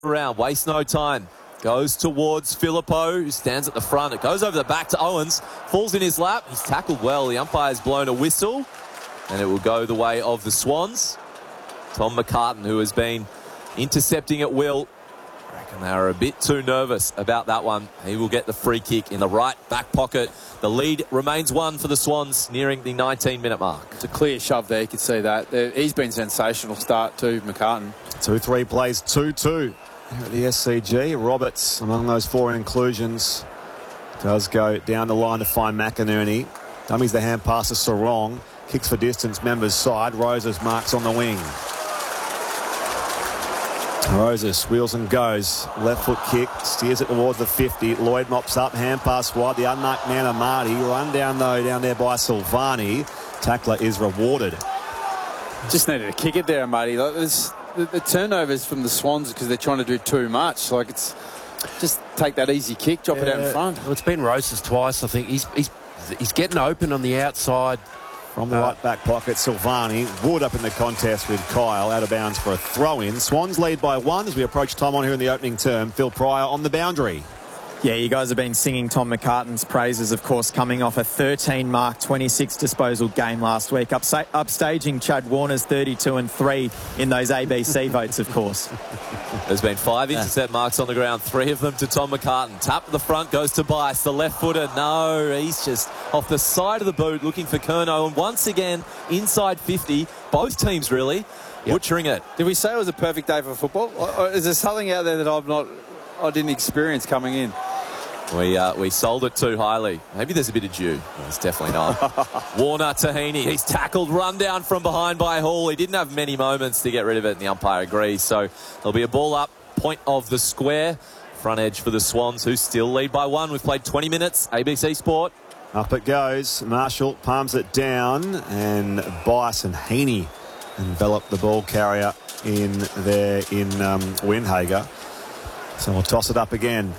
around, waste no time. Goes towards Filippo, who stands at the front. It goes over the back to Owens, falls in his lap. He's tackled well. The umpire's blown a whistle, and it will go the way of the Swans. Tom McCartan, who has been intercepting at will. I reckon they were a bit too nervous about that one. He will get the free kick in the right back pocket. The lead remains 1 for the Swans, nearing the 19-minute mark. It's a clear shove there, you could see that. He's been sensational start too, McCartan. 2-3 plays 2-2 here at the SCG. Roberts, among those 4 inclusions, does go down the line to find McInerney. Dummies the hand pass to Sarong. Kicks for distance, members side. Roses marks on the wing. Roses wheels and goes. Left foot kick, steers it towards the 50. Lloyd mops up, hand pass wide. The unmarked man, Amati. Run down though, down there by Silvani. Tackler is rewarded. Just needed to kick it there, Amati. Like, the turnovers from the Swans because they're trying to do too much. Like, it's just take that easy kick, drop it out in front. Well, it's been Roses twice. I think he's getting open on the outside. From the right back pocket, Silvani. Wood up in the contest with Kyle, out of bounds for a throw-in. Swans lead by 1 as we approach time on here in the opening term. Phil Pryor on the boundary. Yeah, you guys have been singing Tom McCartan's praises, of course, coming off a 13-mark, 26 disposal game last week, upstaging Chad Warner's 32-3 in those ABC votes, of course. There's been 5 intercept marks on the ground, 3 of them to Tom McCartan. Tap at the front goes to Bice, the left footer. No, he's just off the side of the boot looking for Curnow. And once again, inside 50, both teams really butchering it. Did we say it was a perfect day for football? Or is there something out there that I didn't experience coming in? We sold it too highly. Maybe there's a bit of dew. No, it's definitely not. Warner to Heaney. He's tackled, run down from behind by Hall. He didn't have many moments to get rid of it, and the umpire agrees. So there'll be a ball up, point of the square. Front edge for the Swans, who still lead by 1. We've played 20 minutes. ABC Sport. Up it goes. Marshall palms it down, and Bice and Heaney envelop the ball carrier in there in Windhager. So we'll toss it up again.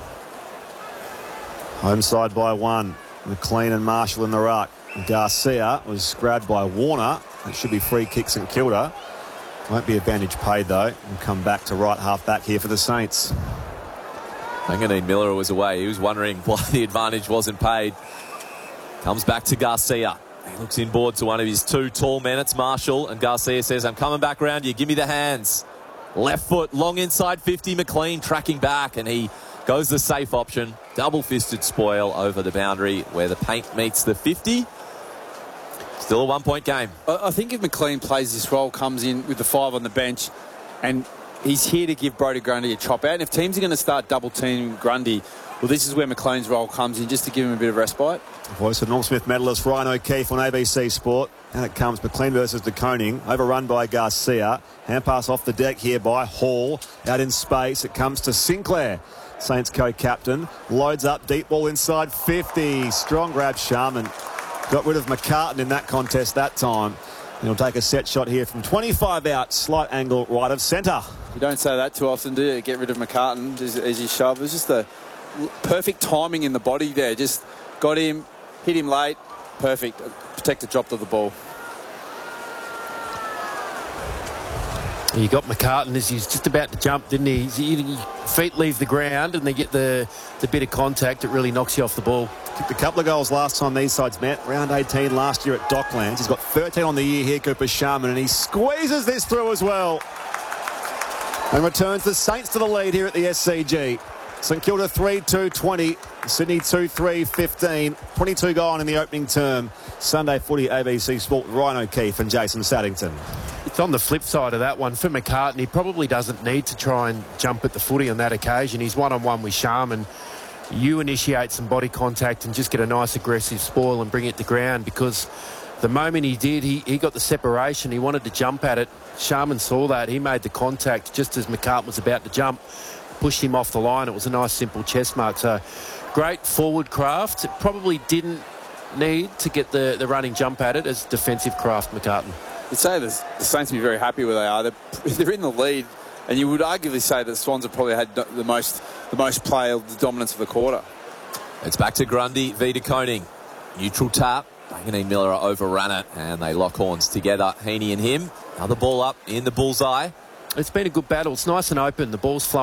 Home side by 1. McLean and Marshall in the ruck. Garcia was grabbed by Warner. It should be free kick St Kilda. Won't be advantage paid though. We'll come back to right half back here for the Saints. Manganine Miller was away. He was wondering why the advantage wasn't paid. Comes back to Garcia. He looks inboard to one of his 2 tall men. It's Marshall, and Garcia says, I'm coming back round you. Give me the hands. Left foot, long inside 50. McLean tracking back, and he goes the safe option. Double-fisted spoil over the boundary where the paint meets the 50. Still a 1-point game. I think if McLean plays this role, comes in with the 5 on the bench, and he's here to give Brodie Grundy a chop out. And if teams are going to start double-teaming Grundy, well, this is where McLean's role comes in, just to give him a bit of respite. Voice of Norm Smith medalist Ryan O'Keefe on ABC Sport. And it comes McLean versus De Koning. Overrun by Garcia. Hand pass off the deck here by Hall. Out in space. It comes to Sinclair. Saints co-captain. Loads up. Deep ball inside 50. Strong grab Sharman. Got rid of McCartan in that contest that time. And he'll take a set shot here from 25 out. Slight angle right of centre. You don't say that too often, do you? Get rid of McCartan as he shove. It was just the perfect timing in the body there. Just got him, hit him late. Perfect. Protect the drop of the ball. You got McCartan as he's just about to jump, didn't he? His feet leave the ground and they get the bit of contact. It really knocks you off the ball. Kicked a couple of goals last time these sides met. Round 18 last year at Docklands. He's got 13 on the year here, Cooper Sharman, and he squeezes this through as well. And returns the Saints to the lead here at the SCG. St Kilda 3-2-20. Sydney 2-3-15. 22 gone in the opening term. Sunday footy, ABC Sport, Ryan O'Keefe and Jason Saddington. It's on the flip side of that one. For McCartan, he probably doesn't need to try and jump at the footy on that occasion. He's one-on-one with Sharman. You initiate some body contact and just get a nice aggressive spoil and bring it to ground, because the moment he did, he got the separation. He wanted to jump at it. Sharman saw that. He made the contact just as McCartan was about to jump. Pushed him off the line. It was a nice simple chest mark. So great forward craft. It probably didn't need to get the running jump at it as defensive craft, McCartan. You'd say the Saints will be very happy where they are. They're in the lead, and you would arguably say that the Swans have probably had the most play, the dominance of the quarter. It's back to Grundy v De Koning. Neutral tap. Manganine Miller overran it, and they lock horns together. Heaney and him. Another ball up in the bullseye. It's been a good battle. It's nice and open. The ball's flowing.